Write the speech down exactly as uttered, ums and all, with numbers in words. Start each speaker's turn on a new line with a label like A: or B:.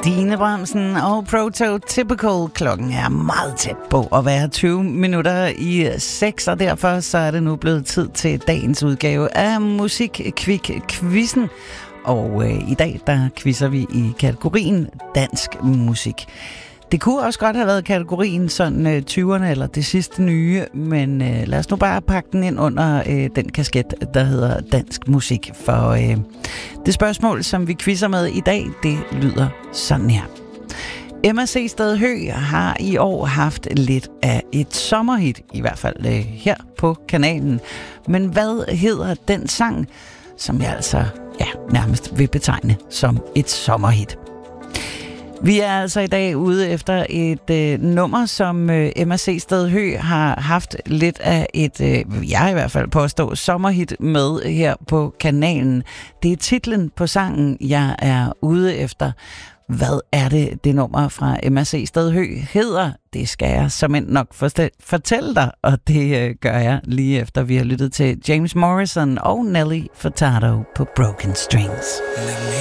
A: Stine Bramsen og Prototypical. Klokken er meget tæt på at være tyve minutter i seks, og derfor så er det nu blevet tid til dagens udgave af Musik-Kvik-Quizzen. Og øh, i dag, der quizzer vi i kategorien dansk musik. Det kunne også godt have været kategorien sådan øh, tyverne eller det sidste nye, men øh, lad os nu bare pakke den ind under øh, den kasket, der hedder dansk musik. For øh, det spørgsmål, som vi quizzer med i dag, det lyder sådan her. M C Sted Høeg har i år haft lidt af et sommerhit, i hvert fald øh, her på kanalen. Men hvad hedder den sang, som jeg altså ja, nærmest vil betegne som et sommerhit? Vi er altså i dag ude efter et øh, nummer, som øh, M C Sted Høeg har haft lidt af et, øh, jeg i hvert fald påstår, sommerhit med her på kanalen. Det er titlen på sangen, jeg er ude efter. Hvad er det, det nummer fra M C Sted Høeg hedder? Det skal jeg såmænd nok fortælle dig, og det øh, gør jeg lige efter vi har lyttet til James Morrison og Nelly Furtado på Broken Strings.